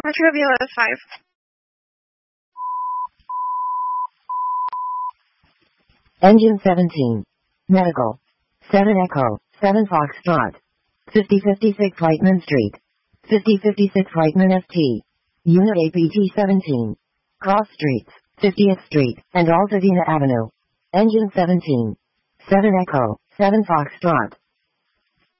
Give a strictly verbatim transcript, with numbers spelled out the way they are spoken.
Retrieval five. Engine seventeen. Medical. seven Echo, seven Foxtrot. fifty fifty-six Whiteman Street. fifty fifty-six Whiteman F T. Unit A P T seventeen. Cross Streets, fiftieth Street, and Altadena Avenue. Engine seventeen. seven Echo, seven Foxtrot.